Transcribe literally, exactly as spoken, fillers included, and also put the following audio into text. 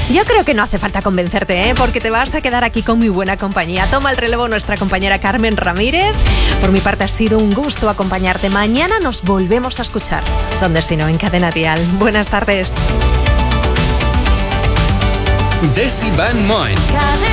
Yo creo que no hace falta convencerte, ¿eh? Porque te vas a quedar aquí con mi buena compañía. Toma el relevo nuestra compañera Carmen Ramírez. Por mi parte ha sido un gusto acompañarte. Mañana nos volvemos a escuchar. Donde si no, en Cadena Dial. Buenas tardes. Desi Van Moen.